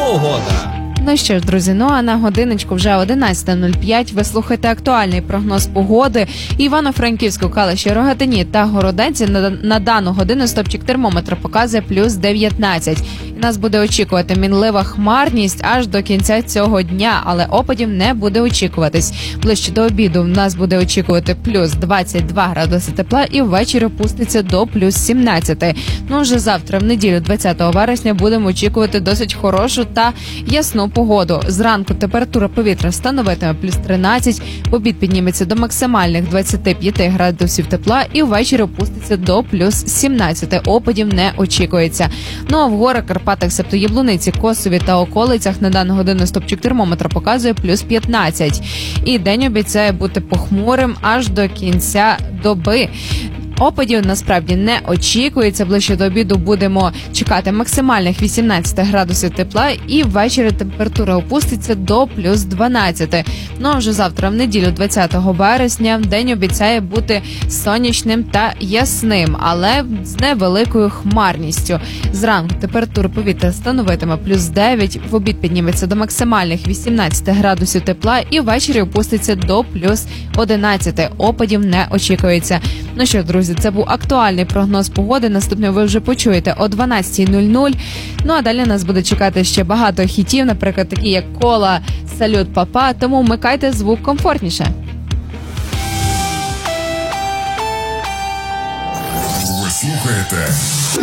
погода. Ну що ж, друзі, а на годиночку вже 11:05. Ви слухаєте актуальний прогноз погоди. Івано-Франківську, Калуші, Рогатині та Городенці на дану годину стопчик термометра показує плюс 19. І нас буде очікувати мінлива хмарність аж до кінця цього дня, але опадів не буде очікуватись. Ближче до обіду в нас буде очікувати плюс 22 градуси тепла і ввечері опуститься до плюс 17. Вже завтра, в неділю, 20 вересня, будемо очікувати досить хорошу та ясну погоду. Зранку температура повітря становитиме плюс 13, в обід підніметься до максимальних 25 градусів тепла і ввечері опуститься до плюс 17. Опадів не очікується. А в горах, Карпатах, себто Яблуниці, Косові та околицях на дану годину стопчик термометра показує плюс 15. І день обіцяє бути похмурим аж до кінця доби. Опадів насправді не очікується. Ближче до обіду будемо чекати максимальних 18 градусів тепла і ввечері температура опуститься до плюс 12. А вже завтра, в неділю, 20 вересня, день обіцяє бути сонячним та ясним, але з невеликою хмарністю. Зранку температура повітря становитиме плюс 9, в обід підніметься до максимальних 18 градусів тепла і ввечері опуститься до плюс 11. Опадів не очікується. Ну що, друзі, це був актуальний прогноз погоди. Наступне ви вже почуєте о 12:00. А далі нас буде чекати ще багато хітів, наприклад, такі як «Кола», «Салют, папа», тому вмикайте звук комфортніше. Ви слухаєте